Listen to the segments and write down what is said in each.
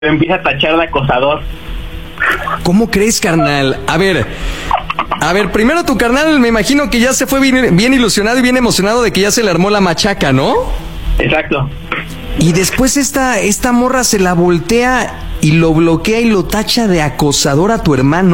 empieza a tachar de acosador. ¿Cómo crees, carnal? A ver, primero tu carnal me imagino que ya se fue bien ilusionado y bien emocionado de que ya se le armó la machaca, ¿no? Exacto. Y después esta morra se la voltea y lo bloquea y lo tacha de acosador a tu hermano.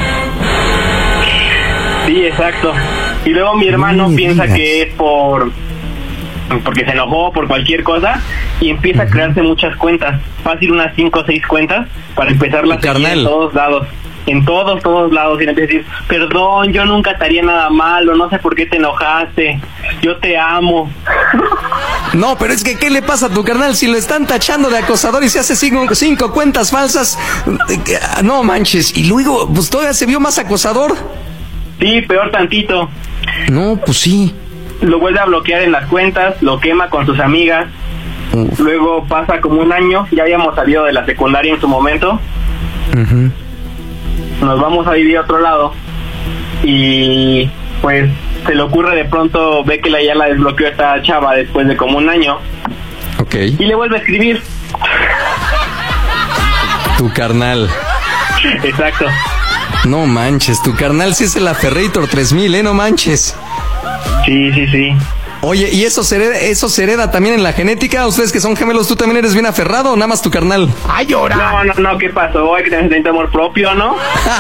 Sí, exacto. Y luego mi hermano piensa que es porque se enojó por cualquier cosa y empieza a crearse muchas cuentas, fácil unas 5 o 6 cuentas para empezarlas a seguir en todos lados. En todos lados, y le empieza a decir, perdón, yo nunca te haría nada malo, no sé por qué te enojaste, yo te amo. No, pero es que, ¿qué le pasa a tu carnal? Si lo están tachando de acosador y se hace 5 cuentas falsas, no manches, y luego, pues todavía se vio más acosador. Sí, peor tantito. No, pues sí. Lo vuelve a bloquear en las cuentas, lo quema con sus amigas. Luego pasa como un año, ya habíamos salido de la secundaria en su momento. Nos vamos a vivir a otro lado y pues se le ocurre de pronto, ve que ya la desbloqueó esta chava después de como un año. Ok. Y le vuelve a escribir. Tu carnal. Exacto. No manches, tu carnal sí es el Aferrator 3000, no manches. Sí. Oye, ¿y eso se hereda también en la genética? ¿Ustedes que son gemelos, tú también eres bien aferrado o nada más tu carnal? ¡Ay, llora! No, ¿qué pasó? Hay que tener amor propio, ¿no?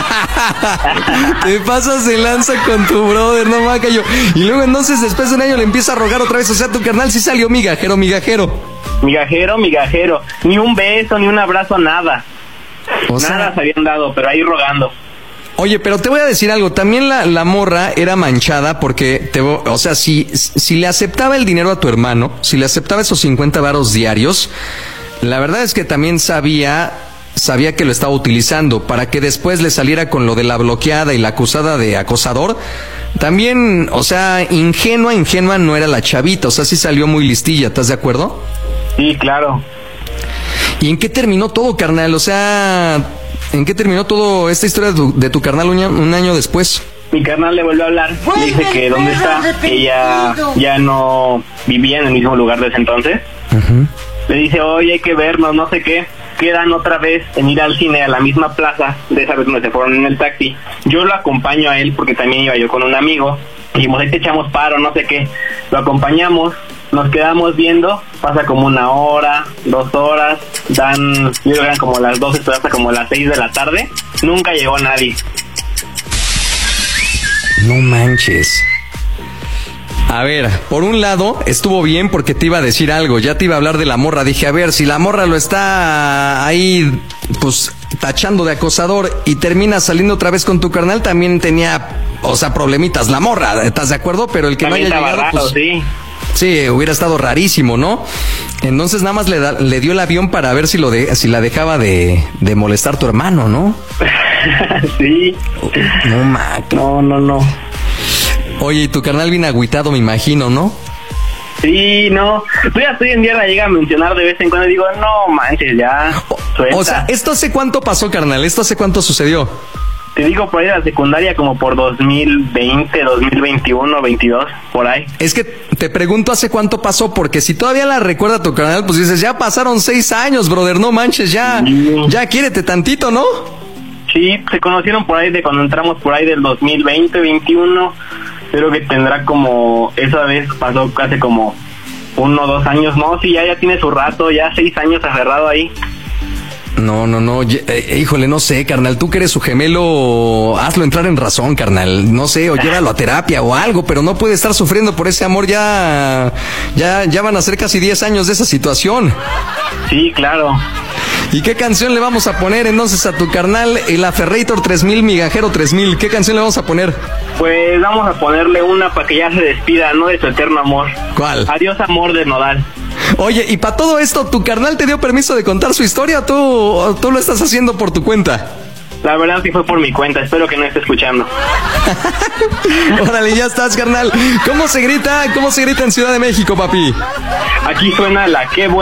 Te pasas de lanza con tu brother, no macayo. Y luego entonces después de un año le empieza a rogar otra vez, o sea, tu carnal sí salió migajero. Migajero. Ni un beso, ni un abrazo, nada. Nada se habían dado, pero ahí rogando. Oye, pero te voy a decir algo, también la morra era manchada porque, o sea, si le aceptaba el dinero a tu hermano, si le aceptaba esos 50 varos diarios, la verdad es que también sabía que lo estaba utilizando para que después le saliera con lo de la bloqueada y la acusada de acosador. También, o sea, ingenua no era la chavita, o sea, sí salió muy listilla, ¿estás de acuerdo? Sí, claro. ¿Y en qué terminó todo, carnal? O sea, ¿en qué terminó todo esta historia de tu carnal un año después? Mi carnal le volvió a hablar, le dice que dónde está, que ella ya no vivía en el mismo lugar desde entonces. Le dice, oye, hay que vernos, no sé qué. Quedan otra vez en ir al cine a la misma plaza, de esa vez donde se fueron en el taxi. Yo lo acompaño a él porque también iba yo con un amigo. Dijimos, ahí te echamos paro, no sé qué. Lo acompañamos, nos quedamos viendo, pasa como 1 hora, 2 horas, yo creo que eran como las 12, pero hasta como las 6 de la tarde. Nunca llegó nadie. No manches. A ver, por un lado, estuvo bien porque te iba a decir algo, ya te iba a hablar de la morra. Dije, a ver, si la morra lo está ahí, pues, tachando de acosador y termina saliendo otra vez con tu carnal, también tenía, o sea, problemitas la morra, ¿estás de acuerdo? Pero el que también no haya llegado, raro, pues, sí. Sí, hubiera estado rarísimo, ¿no? Entonces nada más le dio el avión para ver si si la dejaba de molestar tu hermano, ¿no? Sí. No. Oye, y tu carnal bien agüitado, me imagino, ¿no? Sí, no. Todavía hoy en día la llega a mencionar de vez en cuando y digo, no manches, ya. Suelta. O sea, ¿esto hace cuánto pasó, carnal? ¿Esto hace cuánto sucedió? Te digo, por ahí de la secundaria, como por 2020, 2021, 22, por ahí. Es que te pregunto hace cuánto pasó, porque si todavía la recuerda tu carnal, pues dices, ya pasaron 6 años, brother, no manches, ya quiérete tantito, ¿no? Sí, se conocieron por ahí de cuando entramos por ahí del 2020, 21, creo que tendrá como, esa vez pasó hace como 1 o 2 años, no, sí, ya tiene su rato, ya 6 años aferrado ahí. No, híjole, no sé, carnal, tú que eres su gemelo, hazlo entrar en razón, carnal, no sé, o llévalo a terapia o algo, pero no puede estar sufriendo por ese amor, ya van a ser casi 10 años de esa situación. Sí, claro. ¿Y qué canción le vamos a poner entonces a tu carnal, el Aferrator 3000, Migajero 3000? ¿Qué canción le vamos a poner? Pues vamos a ponerle una para que ya se despida, ¿no? De su eterno amor. ¿Cuál? Adiós, amor de Nodal. Oye, y para todo esto, ¿tu carnal te dio permiso de contar su historia o tú lo estás haciendo por tu cuenta? La verdad sí fue por mi cuenta, espero que no esté escuchando. Órale, ya estás, carnal. ¿Cómo se grita en Ciudad de México, papi? Aquí suena la qué buena.